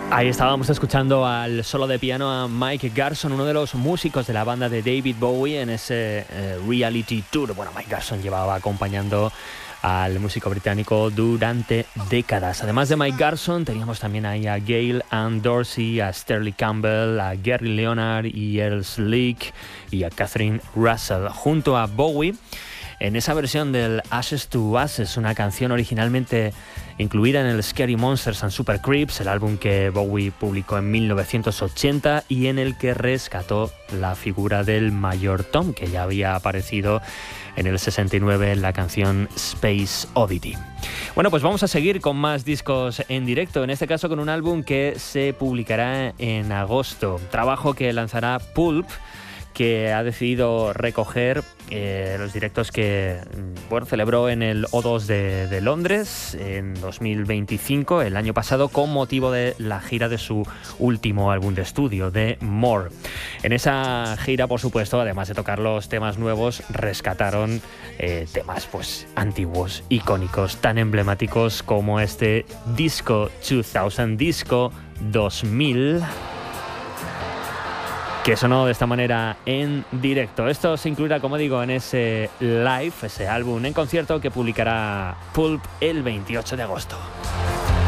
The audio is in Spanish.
Ahí estábamos escuchando al solo de piano a Mike Garson, uno de los músicos de la banda de David Bowie en ese reality tour. Bueno, Mike Garson llevaba acompañando al músico británico durante décadas. Además de Mike Garson, teníamos también ahí a Gail Ann Dorsey, a Sterling Campbell, a Gary Leonard y Earl Slick y a Catherine Russell. Junto a Bowie, en esa versión del Ashes to Ashes, una canción originalmente incluida en el Scary Monsters and Super Creeps, el álbum que Bowie publicó en 1980 y en el que rescató la figura del Mayor Tom, que ya había aparecido en el 69 en la canción Space Oddity. Bueno, pues vamos a seguir con más discos en directo, en este caso con un álbum que se publicará en agosto, trabajo que lanzará Pulp, que ha decidido recoger los directos que celebró en el O2 de Londres en 2025, el año pasado, con motivo de la gira de su último álbum de estudio, de More. En esa gira, por supuesto, además de tocar los temas nuevos, rescataron temas antiguos, icónicos, tan emblemáticos como este Disco 2000, Disco 2000... que sonó de esta manera en directo. Esto se incluirá, como digo, en ese live, ese álbum en concierto que publicará Pulp el 28 de agosto.